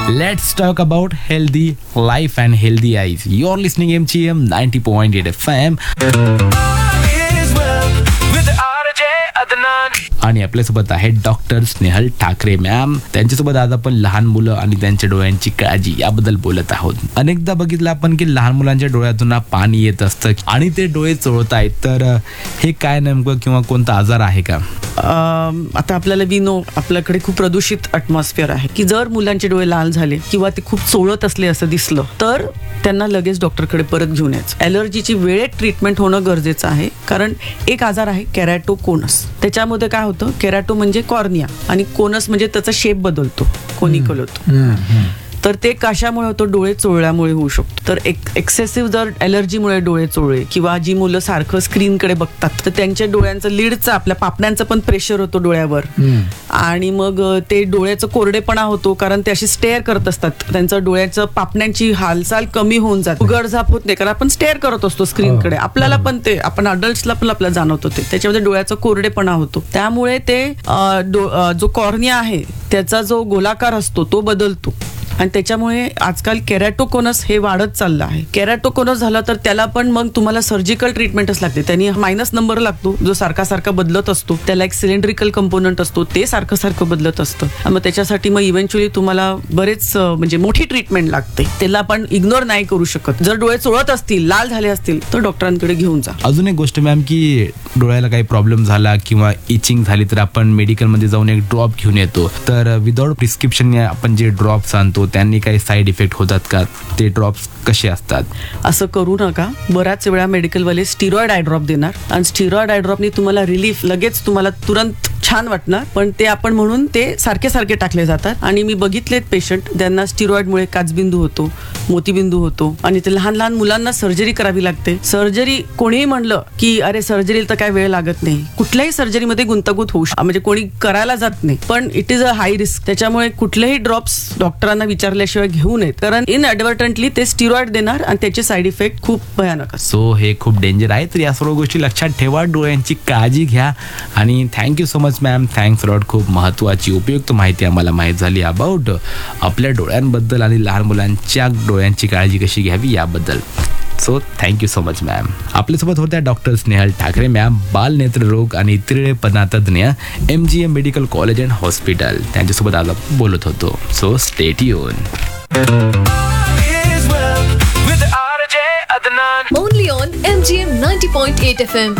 Let's talk about healthy life and healthy eyes. You're listening MGM 90.8 FM. आणि आपल्यासोबत आहे doctor Snehal Thackeray ma'am. त्यांच्यासोबत आज आपण लहान मुलं आणि त्यांच्या डोळ्यांची काळजी याबद्दल बोलत आहोत. अनेकदा बघितलं आपण की लहान मुलांच्या डोळ्यातून पाणी येत असतं आणि ते डोळे चोळत आहेत. तर हे काय नेमकं किंवा कोणता आजार आहे का? आता आपल्याला आपल्याकडे खूप प्रदूषित अटमॉस्फिअर आहे की जर मुलांचे डोळे लाल झाले किंवा ते खूप चोळत असले असं दिसलं तर त्यांना लगेच डॉक्टरकडे परत घेऊन यायचं. ॲलर्जीची वेळेत ट्रीटमेंट होणं गरजेचं आहे, कारण एक आजार आहे केरॅटोकोनस. त्याच्यामध्ये काय होतं, केरॅटो म्हणजे कॉर्निया आणि कोनस म्हणजे त्याचा शेप बदलतो, कोनिकल होतो. तर ते कशामुळे होतं, डोळे चोळल्यामुळे होऊ शकतो. तर एक्सेसिव्ह जर ॲलर्जीमुळे डोळे चोळले किंवा जी मुलं सारखं स्क्रीनकडे बघतात तर त्यांच्या डोळ्यांचं लीडचं आपल्या पापण्यांचं पण प्रेशर होतो डोळ्यावर आणि मग ते डोळ्याचं कोरडेपणा होतो, कारण ते असे स्टेअर करत असतात. त्यांचं डोळ्याचं पापण्यांची हालचाल कमी होऊन जाते, उघडझाप होत नाही, कारण आपण स्टेअर करत असतो स्क्रीनकडे. आपल्याला पण ते आपण अडल्ट्सला पण आपल्याला जाणवतो ते त्याच्यामध्ये डोळ्याचा कोरडेपणा होतो. त्यामुळे ते जो कॉर्निया आहे त्याचा जो गोलाकार असतो तो बदलतो आणि त्याच्यामुळे आजकाल केरॅटोकोनस हे वाढत चाललं आहे. केरॅटोकोनस झालं तर त्याला पण मग तुम्हाला सर्जिकल ट्रीटमेंटच लागते. त्यांनी मायनस नंबर लागतो जो सारखा बदलत असतो. त्याला एक सिलेंड्रिकल कंपोनंट असतो, ते सारखं बदलत असतं. मग त्याच्यासाठी मग इव्हेंच्युअली तुम्हाला बरेच म्हणजे मोठी ट्रीटमेंट लागते. त्याला आपण इग्नोर नाही करू शकत. जर डोळे चोळत असतील, लाल झाले असतील तर डॉक्टरांकडे घेऊन जा. अजून एक गोष्ट मॅम, की डोळ्याला काही प्रॉब्लेम झाला किंवा इचिंग झाली तर आपण मेडिकलमध्ये जाऊन एक ड्रॉप घेऊन येतो. तर विदाउट प्रिस्क्रिप्शन आपण जे ड्रॉप्स आणतो त्यांनी काही साईड इफेक्ट होतात का? ते ड्रॉप्स कसे असतात? असं करू नका. बऱ्याच वेळा मेडिकलवाले स्टिरॉइड आय ड्रॉप देणार आणि स्टिरॉइड आय ड्रॉपनी तुम्हाला रिलीफ लगेच तुम्हाला तुरंत छान वाटणार, पण ते आपण म्हणून ते सारखे टाकले जातात. आणि मी बघितलेत पेशंट ज्यांना स्टिरॉइडमुळे काचबिंदू होतो, मोतीबिंदू होतो आणि ते लहान मुलांना सर्जरी करावी लागते. सर्जरी कोणीही म्हणलं की अरे सर्जरीला तर काय वेळ लागत नाही, कुठल्याही सर्जरीमध्ये गुंतागुंत होऊ शकते, म्हणजे कोणी करायला जात नाही, पण it is a high risk. त्याच्यामुळे कुठलेही ड्रॉप्स डॉक्टरांना विचारल्याशिवाय घेऊ नयेत, कारण इनअडव्हर्टंटली ते स्टिरॉइड देणार आणि त्याचे साईड इफेक्ट खूप भयानक असतात. सो हे खूप डेंजर आहे. तर या सर्व गोष्टी लक्षात ठेवा, डोळ्यांची काळजी घ्या. आणि thank you so much ma'am, thanks lot. खूप महत्त्वाची उपयुक्त माहिती आम्हाला माहीत झाली अबाउट आपल्या डोळ्यांबद्दल आणि लहान मुलांच्या डोळ्यांची काळजी कशी घ्यावी याबद्दल. So thank you so much ma'am. आपल्यासोबत होत्या डॉक्टर स्नेहल ठाकरे मॅम, बालनेत्ररोग आणि तिरळेपणा तज्ज्ञ, MGM medical college and hospital. त्यांच्यासोबत आज बोलत होतो. So stay tune. Only on MGM 90.8 FM.